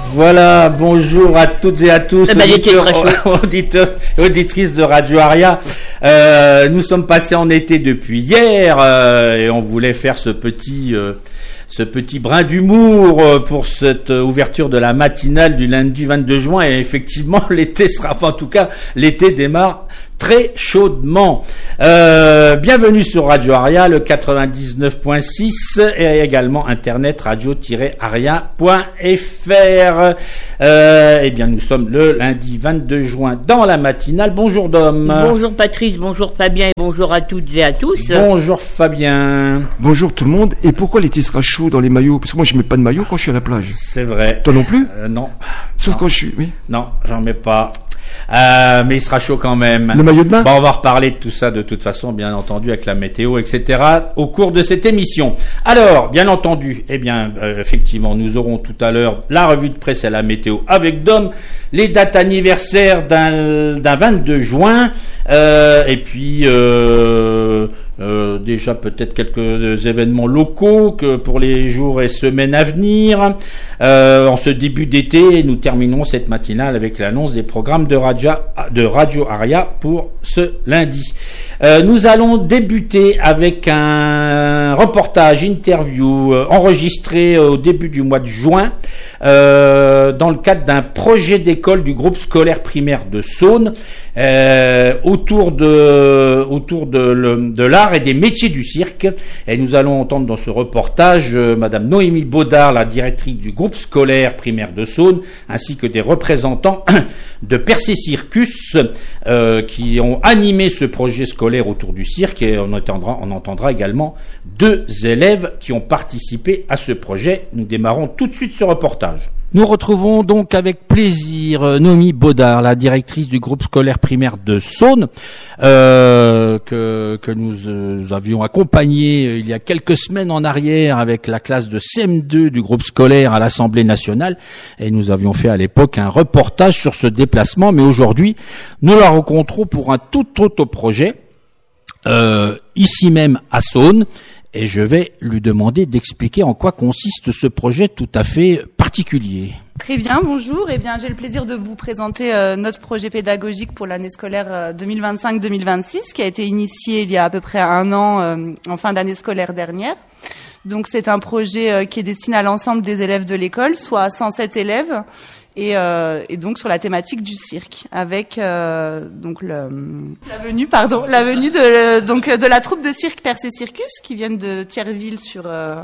Voilà, bonjour à toutes et à tous, auditeurs et auditrices de Radio Aria. Nous sommes passés en été depuis hier et on voulait faire ce petit brin d'humour pour cette ouverture de la matinale du lundi 22 juin et effectivement l'été démarre très chaudement. Bienvenue sur Radio Aria, le 99.6 et également internet radio-aria.fr. Eh bien, nous sommes le lundi 22 juin dans la matinale. Bonjour Dom. Bonjour Patrice, bonjour Fabien et bonjour à toutes et à tous. Bonjour Fabien. Bonjour tout le monde. Et pourquoi l'été sera chaud dans les maillots? Parce que moi je mets pas de maillot quand je suis à la plage. C'est vrai. Toi non plus? Non. Sauf non. Quand je suis... Oui. Non, j'en mets pas. Mais il sera chaud quand même. Le maillot de bain? Bon, on va reparler de tout ça de toute façon, bien entendu, avec la météo, etc. au cours de cette émission. Alors, bien entendu, effectivement, nous aurons tout à l'heure la revue de presse et la météo avec Dom, les dates anniversaires d'un 22 juin, et puis déjà peut-être quelques événements locaux que pour les jours et semaines à venir. En ce début d'été, nous terminons cette matinale avec l'annonce des programmes de Radio Aria pour ce lundi. Nous allons débuter avec un reportage interview enregistré au début du mois de juin dans le cadre d'un projet d'école du groupe scolaire primaire de Saône autour de l'art et des métiers du cirque. Et nous allons entendre dans ce reportage Madame Noémie Baudard, la directrice du groupe scolaire primaire de Saône, ainsi que des représentants de Percé Circus qui ont animé ce projet scolaire autour du cirque, et on entendra également 2 élèves qui ont participé à ce projet. Nous démarrons tout de suite ce reportage. Nous retrouvons donc avec plaisir Noémie Baudard, la directrice du groupe scolaire primaire de Saône, que nous avions accompagné il y a quelques semaines en arrière avec la classe de CM2 du groupe scolaire à l'Assemblée nationale, et nous avions fait à l'époque un reportage sur ce déplacement, mais aujourd'hui nous la rencontrons pour un tout autre projet, ici même à Saône. Et je vais lui demander d'expliquer en quoi consiste ce projet tout à fait particulier. Très bien, bonjour. Eh bien, j'ai le plaisir de vous présenter notre projet pédagogique pour l'année scolaire 2025-2026, qui a été initié il y a à peu près 1 an, en fin d'année scolaire dernière. Donc, c'est un projet qui est destiné à l'ensemble des élèves de l'école, soit 107 élèves, et donc sur la thématique du cirque, avec donc la venue de la troupe de cirque Percé Circus, qui viennent de Thierville sur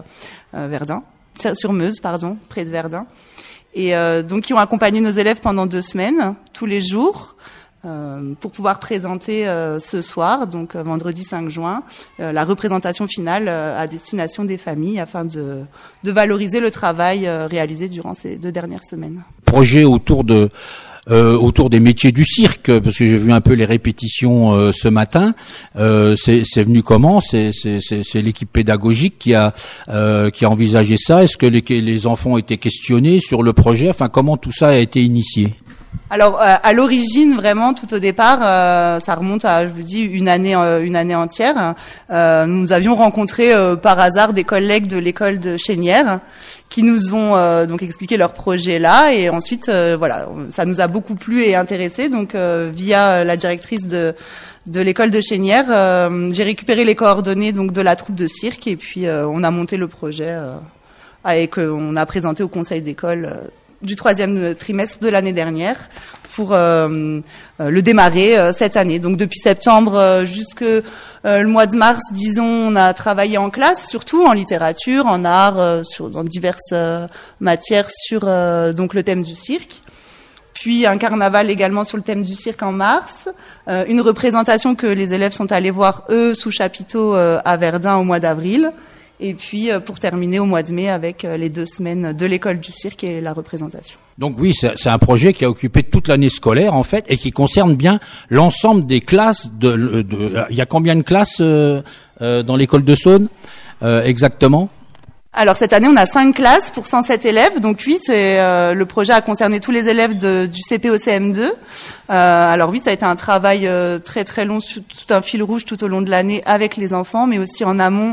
Meuse, près de Verdun, et donc qui ont accompagné nos élèves pendant 2 semaines, tous les jours, pour pouvoir présenter ce soir, donc vendredi 5 juin, la représentation finale à destination des familles, afin de valoriser le travail réalisé durant ces 2 dernières semaines. Projet autour des métiers du cirque, parce que j'ai vu un peu les répétitions ce matin. C'est venu comment? C'est l'équipe pédagogique qui a envisagé ça. Est-ce que les enfants ont été questionnés sur le projet? Enfin, comment tout ça a été initié? Alors, à l'origine, vraiment, tout au départ, ça remonte à, je vous dis, une année entière. Nous avions rencontré par hasard des collègues de l'école de Chénières qui nous ont donc expliqué leur projet là, et ensuite, voilà, ça nous a beaucoup plu et intéressé. Donc, via la directrice de l'école de Chénières, j'ai récupéré les coordonnées donc de la troupe de cirque, et puis on a monté le projet et qu'on a présenté au conseil d'école du 3e trimestre de l'année dernière pour le démarrer cette année. Donc depuis septembre jusque le mois de mars, disons, on a travaillé en classe, surtout en littérature, en art, dans diverses matières sur donc le thème du cirque. Puis un carnaval également sur le thème du cirque en mars, une représentation que les élèves sont allés voir eux sous chapiteau à Verdun au mois d'avril. Et puis, pour terminer au mois de mai avec les 2 semaines de l'école du cirque et la représentation. Donc oui, c'est un projet qui a occupé toute l'année scolaire, en fait, et qui concerne bien l'ensemble des classes il y a combien de classes dans l'école de Saône, exactement? Alors cette année, on a 5 classes pour 107 élèves. Donc oui, le projet a concerné tous les élèves du CP au CM2. Alors oui, ça a été un travail très très long, tout un fil rouge tout au long de l'année avec les enfants, mais aussi en amont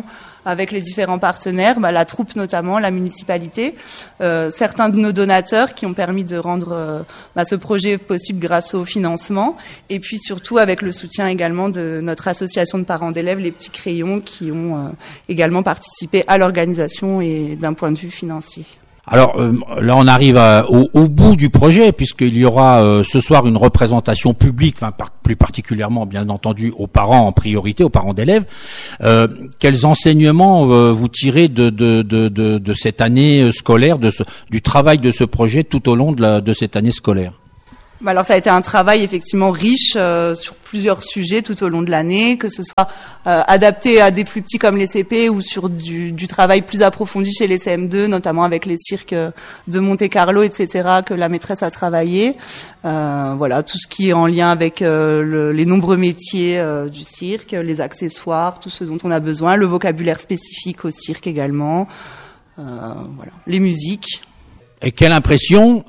avec les différents partenaires, la troupe notamment, la municipalité, certains de nos donateurs qui ont permis de rendre ce projet possible grâce au financement, et puis surtout avec le soutien également de notre association de parents d'élèves, les Petits Crayons, qui ont également participé à l'organisation et d'un point de vue financier. Alors là, on arrive au bout du projet, puisqu'il y aura ce soir une représentation publique, plus particulièrement, bien entendu, aux parents en priorité, aux parents d'élèves. Quels enseignements vous tirez de cette année scolaire, du travail de ce projet tout au long de cette année scolaire? Alors ça a été un travail effectivement riche sur plusieurs sujets tout au long de l'année, que ce soit adapté à des plus petits comme les CP ou sur du travail plus approfondi chez les CM2, notamment avec les cirques de Monte-Carlo, etc., que la maîtresse a travaillé. Tout ce qui est en lien avec les nombreux métiers du cirque, les accessoires, tout ce dont on a besoin, le vocabulaire spécifique au cirque également, les musiques. Et quelle impression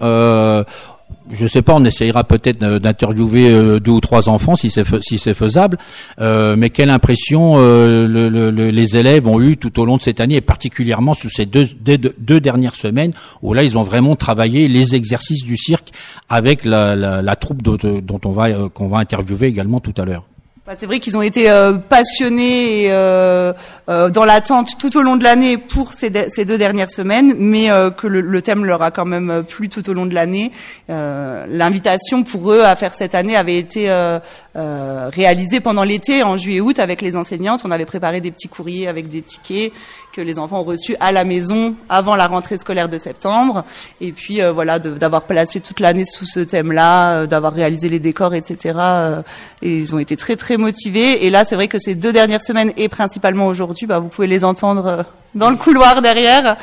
je sais pas, on essayera peut-être d'interviewer 2 ou 3 enfants si c'est faisable. Mais quelle impression les élèves ont eu tout au long de cette année, et particulièrement sous ces deux dernières semaines où là ils ont vraiment travaillé les exercices du cirque avec la troupe dont qu'on va interviewer également tout à l'heure. C'est vrai qu'ils ont été passionnés dans l'attente tout au long de l'année pour ces 2 dernières semaines, mais que le thème leur a quand même plu tout au long de l'année. L'invitation pour eux à faire cette année avait été réalisée pendant l'été, en juillet-août, avec les enseignantes. On avait préparé des petits courriers avec des tickets que les enfants ont reçus à la maison avant la rentrée scolaire de septembre. Et puis d'avoir placé toute l'année sous ce thème-là, d'avoir réalisé les décors, etc. Et ils ont été très très motivés. Et là, c'est vrai que ces 2 dernières semaines et principalement aujourd'hui, vous pouvez les entendre dans le couloir derrière.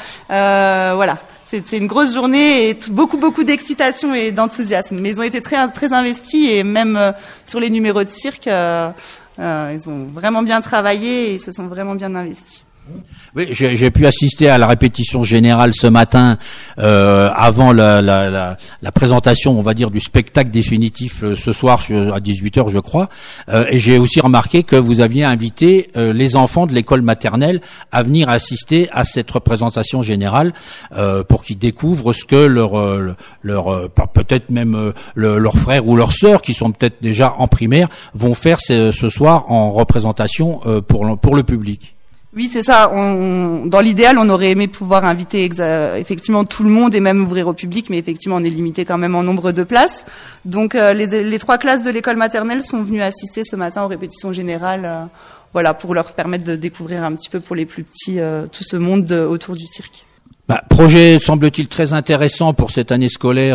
C'est une grosse journée et beaucoup d'excitation et d'enthousiasme. Mais ils ont été très très investis, et même sur les numéros de cirque, ils ont vraiment bien travaillé et se sont vraiment bien investis. Oui, j'ai pu assister à la répétition générale ce matin avant la présentation, on va dire, du spectacle définitif ce soir à 18h, je crois. Et j'ai aussi remarqué que vous aviez invité les enfants de l'école maternelle à venir assister à cette représentation générale pour qu'ils découvrent ce que leur peut-être même leurs frères ou leurs sœurs qui sont peut-être déjà en primaire vont faire ce soir en représentation pour le public. Oui, c'est ça. Dans l'idéal, on aurait aimé pouvoir inviter effectivement tout le monde et même ouvrir au public, mais effectivement, on est limité quand même en nombre de places. Donc, les 3 classes de l'école maternelle sont venues assister ce matin aux répétitions générales, pour leur permettre de découvrir un petit peu pour les plus petits tout ce monde autour du cirque. Projet, semble-t-il, très intéressant pour cette année scolaire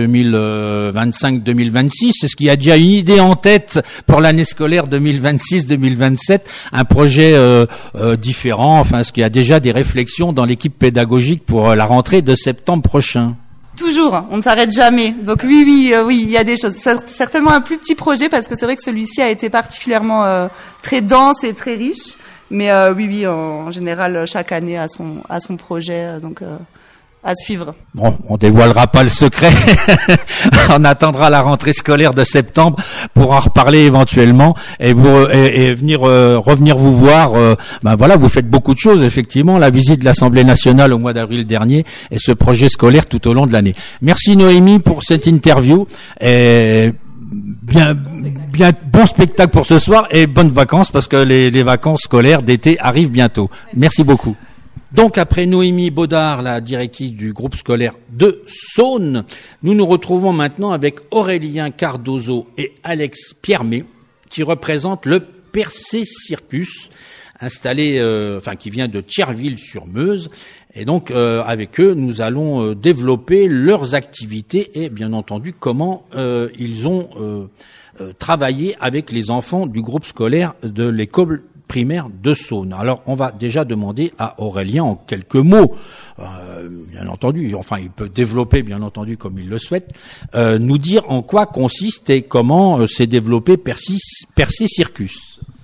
2025-2026. Est-ce qu'il y a déjà une idée en tête pour l'année scolaire 2026-2027? Un projet différent, est-ce qu'il y a déjà des réflexions dans l'équipe pédagogique pour la rentrée de septembre prochain? Toujours, on ne s'arrête jamais. Donc oui, il y a des choses. Certainement un plus petit projet, parce que c'est vrai que celui-ci a été particulièrement très dense et très riche. Mais oui, en général, chaque année a son projet, donc à suivre. Bon, on dévoilera pas le secret. On attendra la rentrée scolaire de septembre pour en reparler éventuellement et revenir vous voir. Vous faites beaucoup de choses, effectivement. La visite de l'Assemblée nationale au mois d'avril dernier et ce projet scolaire tout au long de l'année. Merci Noémie pour cette interview. Et bien bon spectacle pour ce soir et bonnes vacances, parce que les vacances scolaires d'été arrivent bientôt. Merci beaucoup. Donc après Noémie Baudard, la directrice du groupe scolaire de Saône, nous nous retrouvons maintenant avec Aurélien Cardozo et Alex Piermet qui représentent le Percé Circus, installé, qui vient de Thierville-sur-Meuse. Et donc, avec eux, nous allons développer leurs activités et, bien entendu, comment ils ont travaillé avec les enfants du groupe scolaire de l'école primaire de Saône. Alors, on va déjà demander à Aurélien, en quelques mots, bien entendu, il peut développer, bien entendu, comme il le souhaite, nous dire en quoi consiste et comment s'est développé Percé Circus.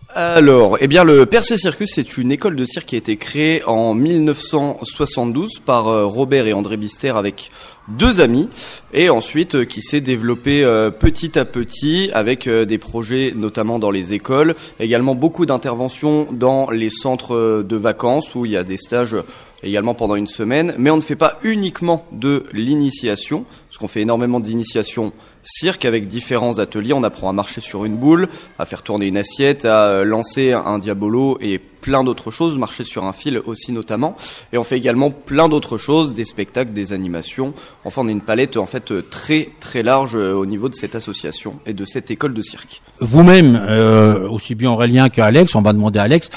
Alors, eh bien, le Percé Circus, c'est une école de cirque qui a été créée en 1972 par Robert et André Bister avec 2 amis, et ensuite qui s'est développé petit à petit avec des projets notamment dans les écoles, également beaucoup d'interventions dans les centres de vacances où il y a des stages également pendant une semaine, mais on ne fait pas uniquement de l'initiation, parce qu'on fait énormément d'initiation cirque avec différents ateliers. On apprend à marcher sur une boule, à faire tourner une assiette, à lancer un diabolo et plein d'autres choses, marcher sur un fil aussi notamment. Et on fait également plein d'autres choses, des spectacles, des animations. Enfin, on a une palette en fait très très large au niveau de cette association et de cette école de cirque. Vous-même, aussi bien Aurélien qu'Alex, on va demander à Alex,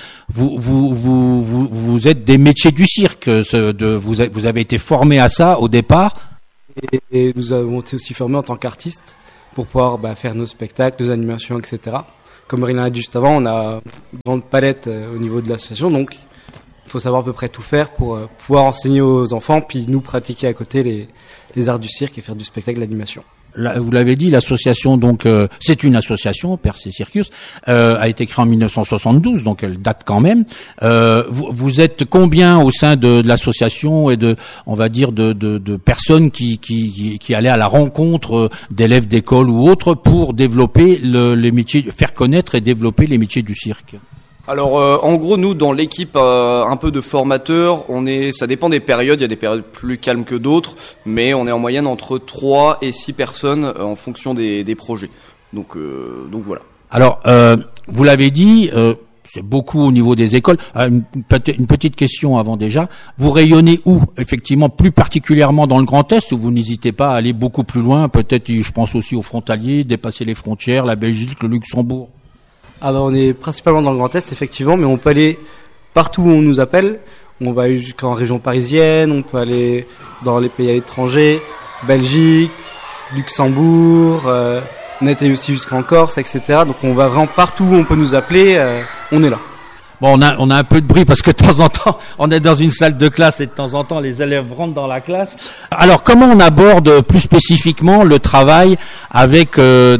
vous êtes des métiers du cirque, vous avez été formé à ça au départ. Et nous avons été aussi formés en tant qu'artistes pour pouvoir faire nos spectacles, nos animations, etc. Comme Aurélien a dit juste avant, on a une grande palette au niveau de l'association, donc il faut savoir à peu près tout faire pour pouvoir enseigner aux enfants, puis nous pratiquer à côté les arts du cirque et faire du spectacle, de l'animation. Là, vous l'avez dit, l'association, donc c'est une association, Percé Circus, a été créée en 1972, donc elle date quand même. Vous êtes combien au sein de l'association et on va dire de personnes qui allaient à la rencontre d'élèves d'école ou autres pour développer les métiers, faire connaître et développer les métiers du cirque? Alors en gros nous dans l'équipe un peu de formateurs, ça dépend des périodes, il y a des périodes plus calmes que d'autres, mais on est en moyenne entre 3 et 6 personnes en fonction des projets. Donc voilà. Alors vous l'avez dit, c'est beaucoup au niveau des écoles. Une petite question avant déjà. Vous rayonnez où? Effectivement, plus particulièrement dans le Grand Est, où vous n'hésitez pas à aller beaucoup plus loin, peut-être je pense aussi aux frontaliers, dépasser les frontières, la Belgique, le Luxembourg. Alors on est principalement dans le Grand Est, effectivement, mais on peut aller partout où on nous appelle. On va aller jusqu'en région parisienne, on peut aller dans les pays à l'étranger, Belgique, Luxembourg, on a été aussi jusqu'en Corse, etc. Donc on va vraiment partout où on peut nous appeler, on est là. Bon, on a un peu de bruit parce que de temps en temps, on est dans une salle de classe et de temps en temps, les élèves rentrent dans la classe. Alors, comment on aborde plus spécifiquement le travail avec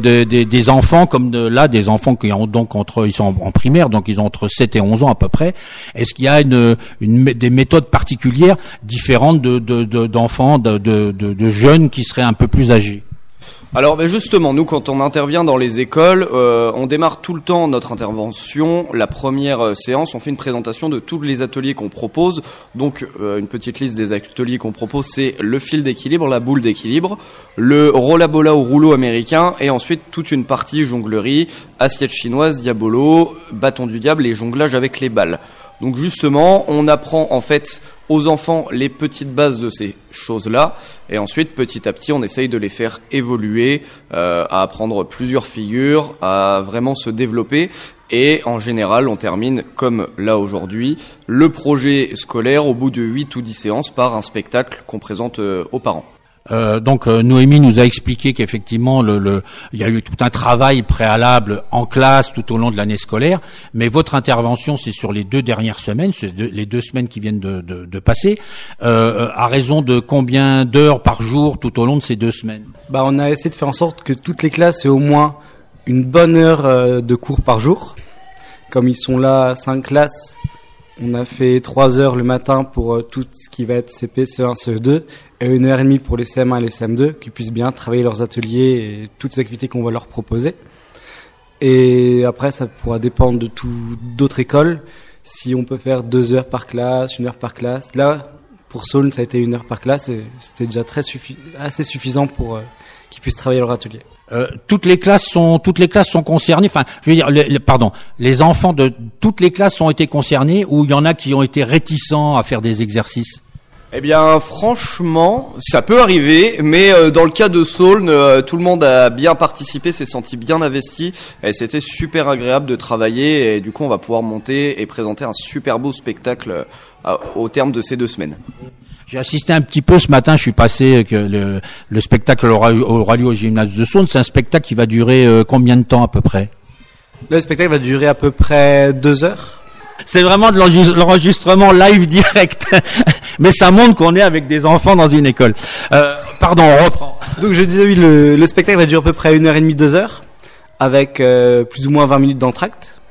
des enfants comme des enfants qui ont donc ils sont en primaire, donc ils ont entre 7 et 11 ans à peu près. Est-ce qu'il y a des méthodes particulières différentes d'enfants, de jeunes qui seraient un peu plus âgés? Alors justement, nous quand on intervient dans les écoles, on démarre tout le temps notre intervention. La première séance, on fait une présentation de tous les ateliers qu'on propose. Donc une petite liste des ateliers qu'on propose, c'est le fil d'équilibre, la boule d'équilibre, le rollabola au rouleau américain, et ensuite toute une partie jonglerie, assiette chinoise, diabolo, bâton du diable et jonglage avec les balles. Donc justement, on apprend en fait aux enfants les petites bases de ces choses-là, et ensuite petit à petit on essaye de les faire évoluer, à apprendre plusieurs figures, à vraiment se développer, et en général on termine comme là aujourd'hui le projet scolaire au bout de 8 ou 10 séances par un spectacle qu'on présente aux parents. Donc Noémie nous a expliqué qu'effectivement il y a eu tout un travail préalable en classe tout au long de l'année scolaire, mais votre intervention c'est sur les 2 dernières semaines, les 2 semaines qui viennent de passer, à raison de combien d'heures par jour tout au long de ces 2 semaines? On a essayé de faire en sorte que toutes les classes aient au moins une bonne heure de cours par jour. Comme ils sont là 5 classes, on a fait 3 heures le matin pour tout ce qui va être CP, CE1, CE2, et 1h30 pour les CM1 et les CM2, qui puissent bien travailler leurs ateliers et toutes les activités qu'on va leur proposer. Et après, ça pourra dépendre de d'autres écoles, si on peut faire 2 heures par classe, 1 heure par classe. Là, pour Saône, ça a été 1 heure par classe, et c'était déjà assez suffisant pour qu'ils puissent travailler leur atelier. Toutes les classes sont concernées. Enfin, je veux dire, les enfants de toutes les classes ont été concernés, ou il y en a qui ont été réticents à faire des exercices? Eh bien, franchement, ça peut arriver, mais dans le cas de Saône, tout le monde a bien participé, s'est senti bien investi, et c'était super agréable de travailler, et du coup, on va pouvoir monter et présenter un super beau spectacle au terme de ces 2 semaines. J'ai assisté un petit peu ce matin, je suis passé que le spectacle aura lieu au gymnase de Saône. C'est un spectacle qui va durer combien de temps à peu près? Le spectacle va durer à peu près 2 heures. C'est vraiment de l'enregistrement live direct. Mais ça montre qu'on est avec des enfants dans une école. Pardon, on reprend. Donc je disais oui, le spectacle va durer à peu près 1h30, 2 heures, avec plus ou moins 20 minutes d'entracte.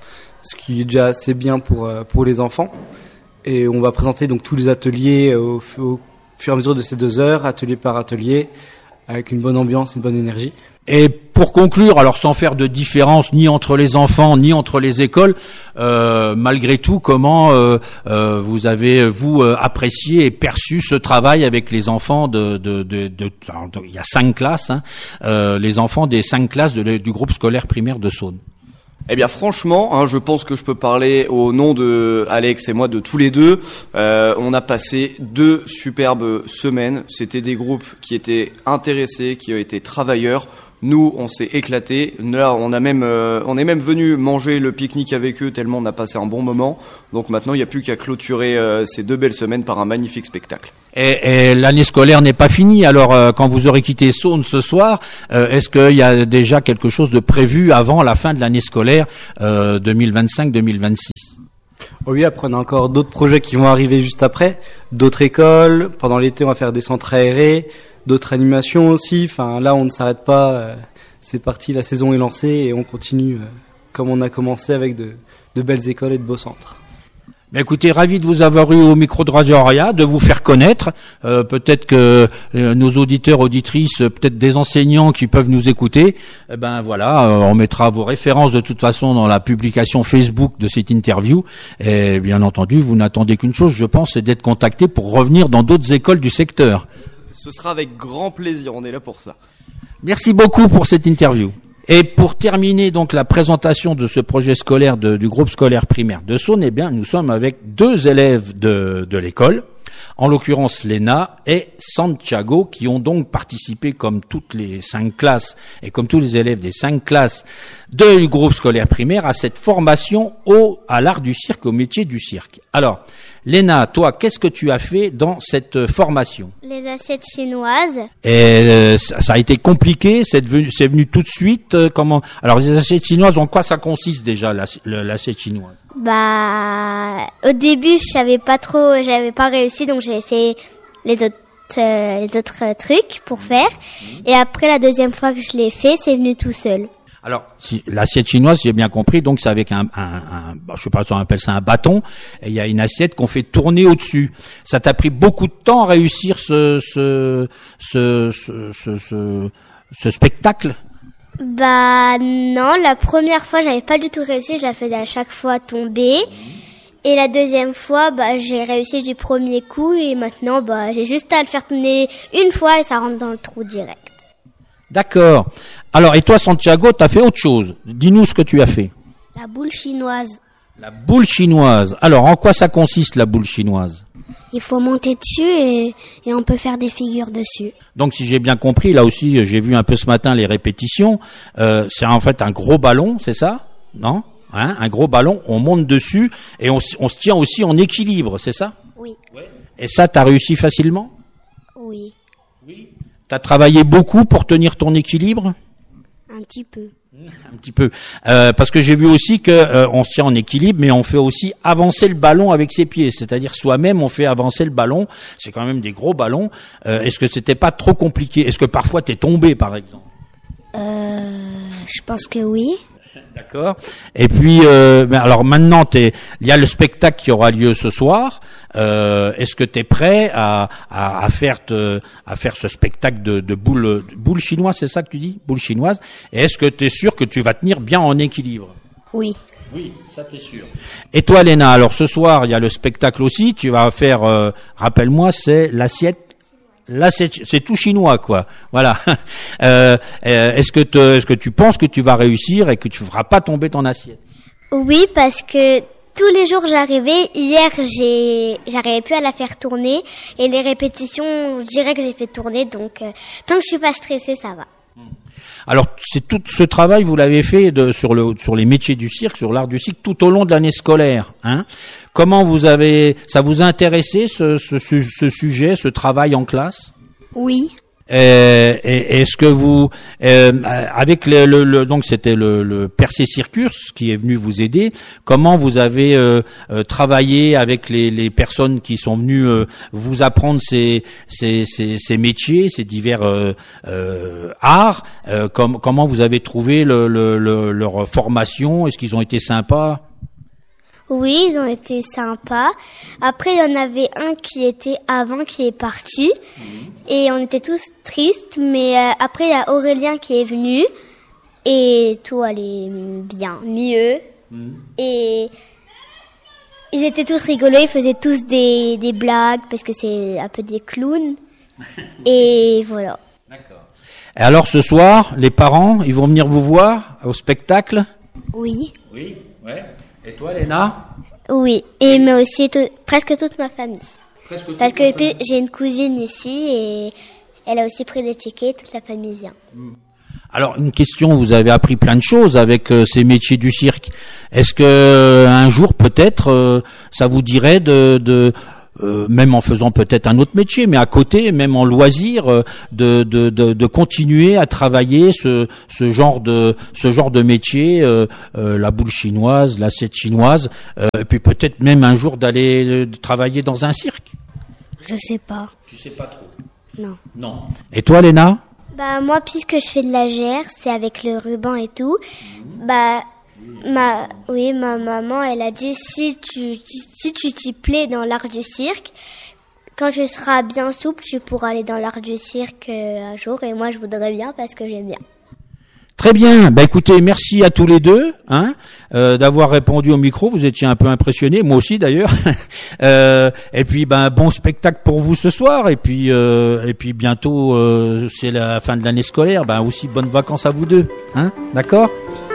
ce qui est déjà assez bien pour les enfants. Et on va présenter donc tous les ateliers au fur et à mesure de ces 2 heures, atelier par atelier, avec une bonne ambiance, une bonne énergie. Et pour conclure, alors sans faire de différence ni entre les enfants ni entre les écoles, malgré tout, comment vous avez apprécié et perçu ce travail avec les enfants alors, il y a 5 classes, les enfants des 5 classes du groupe scolaire primaire de Saône. Eh bien franchement, je pense que je peux parler au nom de Alex et moi de tous les deux. On a passé 2 superbes semaines. C'était des groupes qui étaient intéressés, qui ont été travailleurs. Nous, on s'est éclatés. Là, on est même venu manger le pique-nique avec eux tellement on a passé un bon moment. Donc maintenant, il n'y a plus qu'à clôturer ces 2 belles semaines par un magnifique spectacle. Et l'année scolaire n'est pas finie. Alors, quand vous aurez quitté Saône ce soir, est-ce qu'il y a déjà quelque chose de prévu avant la fin de l'année scolaire 2025-2026 ? Oui, après on a encore d'autres projets qui vont arriver juste après, d'autres écoles. Pendant l'été, on va faire des centres aérés, d'autres animations aussi. Enfin, là, on ne s'arrête pas. C'est parti, la saison est lancée et on continue comme on a commencé avec de belles écoles et de beaux centres. Écoutez, ravi de vous avoir eu au micro de Radio Aria, de vous faire connaître. Peut-être que nos auditeurs, auditrices, peut-être des enseignants qui peuvent nous écouter. On mettra vos références de toute façon dans la publication Facebook de cette interview. Et bien entendu, vous n'attendez qu'une chose, je pense, c'est d'être contacté pour revenir dans d'autres écoles du secteur. Ce sera avec grand plaisir, on est là pour ça. Merci beaucoup pour cette interview. Et pour terminer donc la présentation de ce projet scolaire du groupe scolaire primaire de Saône, nous sommes avec 2 élèves de l'école, en l'occurrence Léna et Santiago, qui ont donc participé comme toutes les 5 classes et comme tous les élèves des 5 classes du groupe scolaire primaire à cette formation à l'art du cirque, au métier du cirque. Alors, Léna, toi, qu'est-ce que tu as fait dans cette formation ? Les assiettes chinoises. Et ça a été compliqué, c'est venu tout de suite. Comment ? Alors, les assiettes chinoises, en quoi ça consiste déjà l'assiette chinoise ? Au début, j'avais pas réussi, donc j'ai essayé les autres trucs pour faire. Et après, la deuxième fois que je l'ai fait, c'est venu tout seul. Alors, si l'assiette chinoise, j'ai bien compris, donc c'est avec je sais pas si on appelle ça un bâton, et il y a une assiette qu'on fait tourner au-dessus. Ça t'a pris beaucoup de temps à réussir ce spectacle? Non, la première fois, j'avais pas du tout réussi, je la faisais à chaque fois tomber. Et la deuxième fois, j'ai réussi du premier coup, et maintenant, j'ai juste à le faire tourner une fois et ça rentre dans le trou direct. D'accord. Alors, et toi, Santiago, t'as fait autre chose. Dis-nous ce que tu as fait. La boule chinoise. La boule chinoise. Alors, en quoi ça consiste, la boule chinoise? Il faut monter dessus et on peut faire des figures dessus. Donc, si j'ai bien compris, là aussi, j'ai vu un peu ce matin les répétitions. C'est en fait un gros ballon, c'est ça? Non? Un gros ballon, on monte dessus et on se tient aussi en équilibre, c'est ça? Oui. Ouais. Et ça, t'as réussi facilement? Oui. Oui. T'as travaillé beaucoup pour tenir ton équilibre? Un petit peu. Un petit peu. Parce que j'ai vu aussi que on se tient en équilibre, mais on fait aussi avancer le ballon avec ses pieds. C'est-à-dire soi-même, on fait avancer le ballon. C'est quand même des gros ballons. Est-ce que c'était pas trop compliqué? Est-ce que parfois t'es tombé, par exemple? Je pense que oui. D'accord. Et puis, alors maintenant, il y a le spectacle qui aura lieu ce soir. Est-ce que tu es prêt à faire ce spectacle de boule chinoise, c'est ça que tu dis? Boule chinoise. Et est-ce que tu es sûr que tu vas tenir bien en équilibre? Oui. Oui, ça t'es sûr. Et toi, Léna, alors ce soir, il y a le spectacle aussi. Tu vas faire, rappelle-moi, c'est l'assiette. Là, c'est tout chinois, quoi. Voilà. Est-ce que tu penses que tu vas réussir et que tu ne feras pas tomber ton assiette? Oui, parce que tous les jours j'arrivais. Hier, j'arrivais plus à la faire tourner. Et les répétitions, je dirais que j'ai fait tourner. Donc, tant que je suis pas stressée, ça va. Alors, c'est tout ce travail, vous l'avez fait sur les métiers du cirque, sur l'art du cirque, tout au long de l'année scolaire, hein. Comment ça vous a intéressé, ce sujet, ce travail en classe? Oui. Est-ce que vous, avec donc c'était le Percé Circus qui est venu vous aider, comment vous avez travaillé avec les personnes qui sont venues vous apprendre ces métiers, ces divers arts, comment vous avez trouvé leur formation? Est-ce qu'ils ont été sympas? Oui, ils ont été sympas. Après, il y en avait un qui était avant, qui est parti. Et on était tous tristes. Mais après, il y a Aurélien qui est venu. Et tout allait bien, mieux. Et ils étaient tous rigolos. Ils faisaient tous des blagues parce que c'est un peu des clowns. Et voilà. D'accord. Et alors ce soir, les parents, ils vont venir vous voir au spectacle? Oui. Oui, ouais. Et toi, Léna? Oui. Et mais aussi presque toute ma famille. Parce que j'ai une cousine ici et elle a aussi pris des tickets. Toute la famille vient. Alors une question, vous avez appris plein de choses avec ces métiers du cirque. Est-ce que un jour peut-être ça vous dirait de même en faisant peut-être un autre métier, mais à côté, même en loisir, de continuer à travailler ce genre de métier, la boule chinoise, l'assiette chinoise, et puis peut-être même un jour d'aller travailler dans un cirque? Je sais pas. Tu sais pas trop? Non. Non. Et toi, Léna? Bah moi, puisque je fais de la GR, c'est avec le ruban et tout. Bah ma maman, elle a dit si tu t'y plais dans l'art du cirque, quand tu seras bien souple, tu pourras aller dans l'art du cirque un jour. Et moi, je voudrais bien parce que j'aime bien. Très bien. Bah écoutez, merci à tous les deux, d'avoir répondu au micro. Vous étiez un peu impressionnés, moi aussi d'ailleurs. Et puis, bon spectacle pour vous ce soir. Et puis bientôt, c'est la fin de l'année scolaire. Aussi bonnes vacances à vous deux, D'accord.